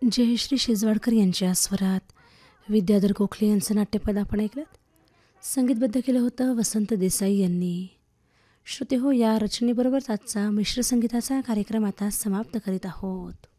जयश्री शिजवाडकर यांच्या स्वरात विद्याधर गोखले यांचं नाट्यपद आपण ऐकलं. संगीतबद्ध केलं होतं वसंत देसाई यांनी. श्रोते हो, या रचनेबरोबरच आजचा मिश्र संगीताचा कार्यक्रम आता समाप्त करीत आहोत.